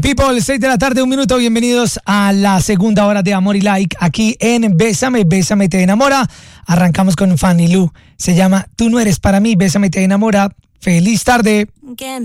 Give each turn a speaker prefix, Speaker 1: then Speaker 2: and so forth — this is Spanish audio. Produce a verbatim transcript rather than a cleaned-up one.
Speaker 1: People, seis de la tarde, un minuto. Bienvenidos a la segunda hora de Amor y Like aquí en Bésame, Bésame te enamora. Arrancamos con Fanny Lu. Se llama Tú no eres para mí, Bésame te enamora. Feliz tarde.